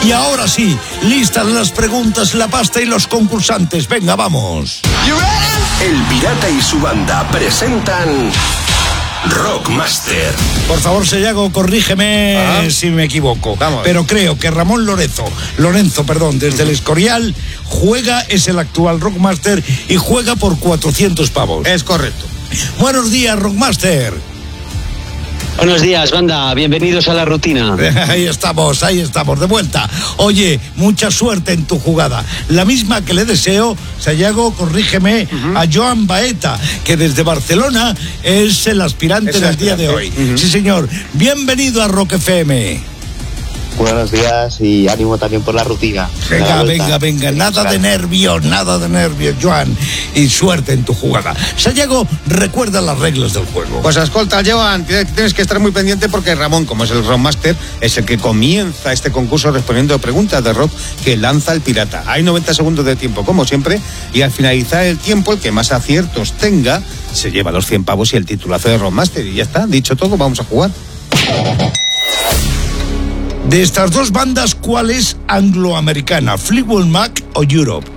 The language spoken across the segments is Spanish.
Y ahora sí, listas las preguntas, la pasta y los concursantes. Venga, vamos. El Pirata y su banda presentan Rockmaster. Por favor, Sayago, corrígeme si me equivoco. Vamos. Pero creo que Ramón Lorenzo, desde el Escorial, es el actual Rockmaster y juega por 400 pavos. Es correcto. Buenos días, Rockmaster. Buenos días, banda. Bienvenidos a la rutina. Ahí estamos, de vuelta. Oye, mucha suerte en tu jugada. La misma que le deseo, Sayago, corrígeme, a Joan Baeta, que desde Barcelona es el aspirante del día de hoy. Sí, señor. Bienvenido a Rock FM. Buenos días y ánimo también por la rutina. Venga. Nada de nervios, Joan. Y suerte en tu jugada. Sayago, recuerda las reglas del juego. Pues escolta, Joan, tienes que estar muy pendiente porque Ramón, como es el Rockmaster, es el que comienza este concurso respondiendo preguntas de rock que lanza el pirata. Hay 90 segundos de tiempo, como siempre, y al finalizar el tiempo, el que más aciertos tenga, se lleva los 100 pavos y el titulazo de Rockmaster. Y ya está, dicho todo, vamos a jugar. De estas dos bandas, ¿cuál es angloamericana? ¿Fleetwood Mac o Europe?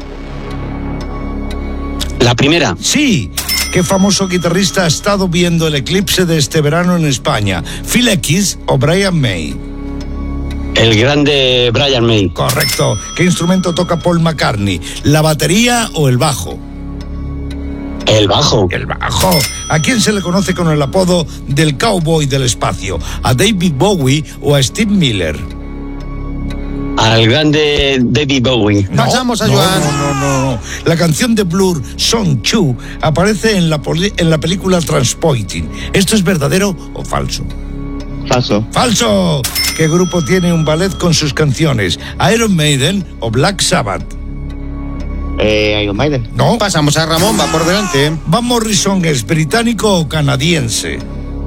La primera. Sí. ¿Qué famoso guitarrista ha estado viendo el eclipse de este verano en España? ¿Phil X o Brian May? El grande Brian May. Correcto. ¿Qué instrumento toca Paul McCartney? ¿La batería o el bajo? El bajo. El bajo. ¿A quién se le conoce con el apodo del cowboy del espacio? ¿A David Bowie o a Steve Miller? Al grande David Bowie. Pasamos a Joan. No. La canción de Blur, Song 2, aparece en la película Transporting. ¿Esto es verdadero o falso? Falso. ¡Falso! ¿Qué grupo tiene un ballet con sus canciones? ¿Iron Maiden o Black Sabbath? Iron Maiden. No. Pasamos a Ramón, va por delante. ¿Van Morrison es británico o canadiense?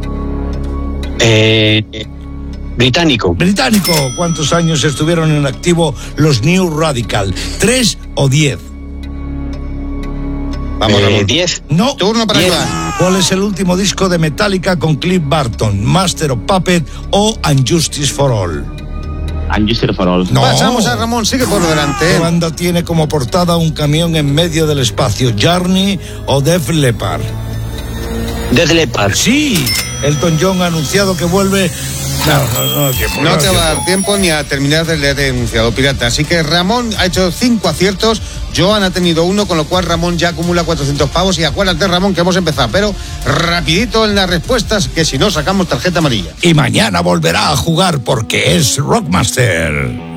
Británico. Británico. ¿Cuántos años estuvieron en activo los New Radical? ¿3 o 10? Vamos, Ramón. 10. No. Turno para Joan. ¿Cuál es el último disco de Metallica con Cliff Burton? ¿Master of Puppets o And Justice for All? And Justice for All. No. Pasamos a Ramón, sigue por delante. ¿Qué banda tiene como portada un camión en medio del espacio? ¿Journey o Def Leppard? Def Leppard. Sí, Elton John ha anunciado que vuelve. No te va a dar tiempo ni a terminar de leer el enunciado pirata. Así que Ramón ha hecho 5 aciertos, Joan ha tenido 1, con lo cual Ramón ya acumula 400 pavos. Y acuérdate, Ramón, que hemos empezado, pero rapidito en las respuestas, que si no sacamos tarjeta amarilla. Y mañana volverá a jugar porque es Rockmaster.